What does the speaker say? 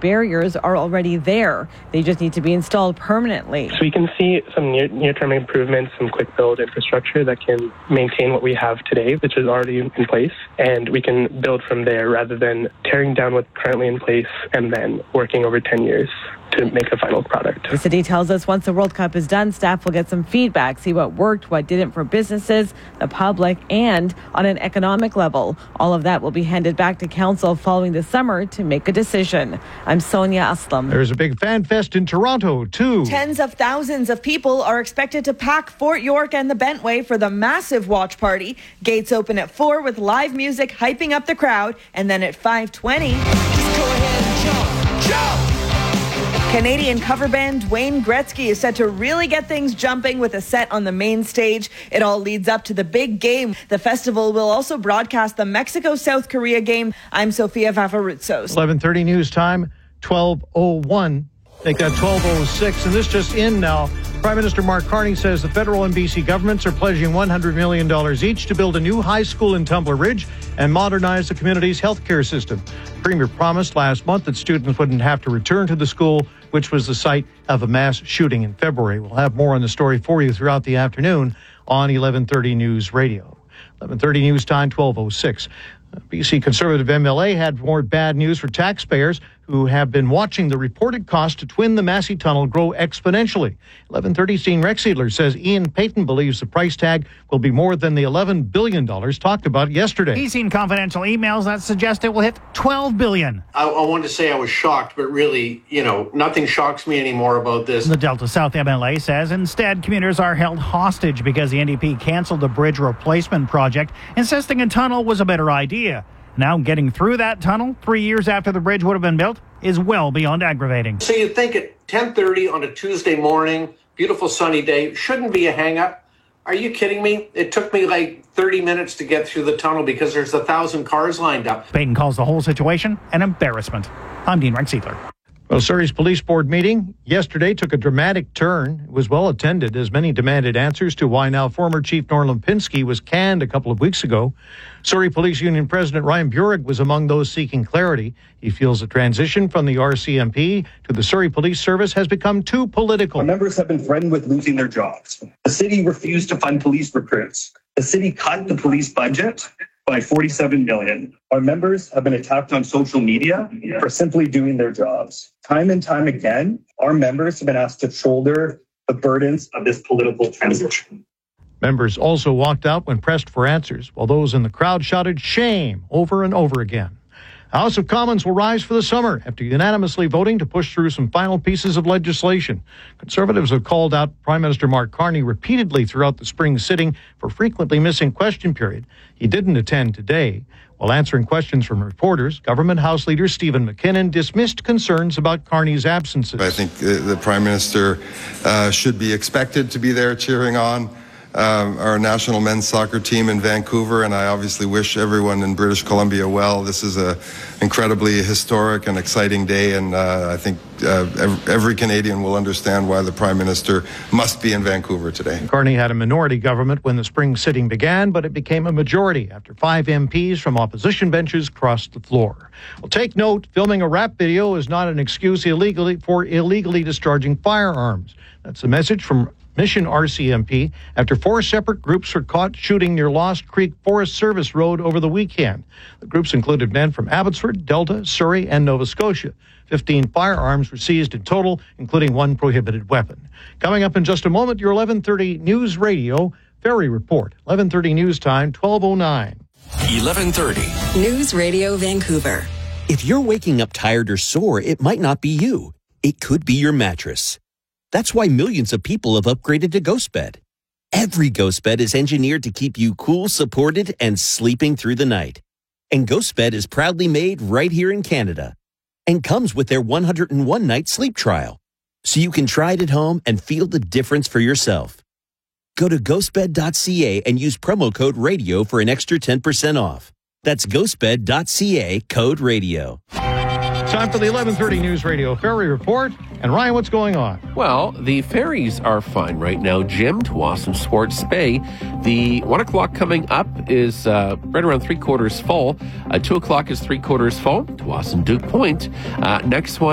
barriers are already there. They just need to be installed permanently. So we can see some near-term improvements, some quick build infrastructure that can maintain what we have today, which is already in place, and we can build from there rather than tearing down what's currently in place and then working over 10 years to make a final product. The city tells us once the World Cup is done, staff will get some feedback, see what worked, what didn't for businesses, the public, and on an economic level. All of that will be handed back to council following the summer to make a decision. I'm Sonia Aslam. There's a big fan fest in Toronto, too. Tens of thousands of people are expected to pack Fort York and the Bentway for the massive watch party. Gates open at 4 with live music hyping up the crowd, and then at 5:20... Just go ahead and jump! Canadian cover band Wayne Gretzky is set to really get things jumping with a set on the main stage. It all leads up to the big game. The festival will also broadcast the Mexico-South Korea game. I'm Sofia Vavarutsos. 11:30 news time, 12:01. Make that 12:06. And this just in now. Prime Minister Mark Carney says the federal and BC governments are pledging $100 million each to build a new high school in Tumbler Ridge and modernize the community's healthcare system. The Premier promised last month that students wouldn't have to return to the school, which was the site of a mass shooting in February. We'll have more on the story for you throughout the afternoon on 11:30 News Radio. 11:30 News time, 12:06. BC Conservative MLA had more bad news for taxpayers who have been watching the reported cost to twin the Massey Tunnel grow exponentially. 11:30 Steen Rexedler says Ian Payton believes the price tag will be more than the $11 billion talked about yesterday. He's seen confidential emails that suggest it will hit $12 billion. I wanted to say I was shocked, but really, nothing shocks me anymore about this. The Delta South MLA says instead commuters are held hostage because the NDP canceled the bridge replacement project, insisting a tunnel was a better idea. Now getting through that tunnel 3 years after the bridge would have been built is well beyond aggravating. So you think at 10:30 on a Tuesday morning, beautiful sunny day, shouldn't be a hang-up? Are you kidding me? It took me like 30 minutes to get through the tunnel because there's 1,000 cars lined up. Payton calls the whole situation an embarrassment. I'm Dean Rexedler. Well, Surrey's police board meeting yesterday took a dramatic turn. It was well attended as many demanded answers to why now former Chief Norman Pinsky was canned a couple of weeks ago. Surrey Police Union President Ryan Burek was among those seeking clarity. He feels the transition from the RCMP to the Surrey Police Service has become too political. Our members have been threatened with losing their jobs. The city refused to fund police recruits. The city cut the police budget by $47 million. Our members have been attacked on social media for simply doing their jobs. Time and time again, our members have been asked to shoulder the burdens of this political transition. Members also walked out when pressed for answers, while those in the crowd shouted shame over and over again. The House of Commons will rise for the summer after unanimously voting to push through some final pieces of legislation. Conservatives have called out Prime Minister Mark Carney repeatedly throughout the spring sitting for frequently missing question period. He didn't attend today. While answering questions from reporters, Government House Leader Stephen McKinnon dismissed concerns about Carney's absences. I think the Prime Minister should be expected to be there cheering on our national men's soccer team in Vancouver, and I obviously wish everyone in British Columbia well. This is an incredibly historic and exciting day, and I think every Canadian will understand why the Prime Minister must be in Vancouver today. Carney had a minority government when the spring sitting began, but it became a majority after 5 MPs from opposition benches crossed the floor. Well, take note, filming a rap video is not an excuse for illegally discharging firearms. That's a message from Mission RCMP after 4 separate groups were caught shooting near Lost Creek Forest Service Road over the weekend. The groups included men from Abbotsford, Delta, Surrey, and Nova Scotia. 15 firearms were seized in total, including 1 prohibited weapon. Coming up in just a moment, your 11:30 News Radio Ferry Report. 11:30 News Time, 12:09. 11:30 News Radio Vancouver. If you're waking up tired or sore, it might not be you. It could be your mattress. That's why millions of people have upgraded to GhostBed. Every GhostBed is engineered to keep you cool, supported, and sleeping through the night. And GhostBed is proudly made right here in Canada and comes with their 101-night sleep trial, so you can try it at home and feel the difference for yourself. Go to ghostbed.ca and use promo code RADIO for an extra 10% off. That's ghostbed.ca, code RADIO. Time for the 11:30 News Radio Ferry Report. And Ryan, what's going on? Well, the ferries are fine right now, Jim, to Wasson Swartz Bay. The 1 o'clock coming up is right around 3/4 full. 2 o'clock is 3/4 full to Wasson Duke Point. Next one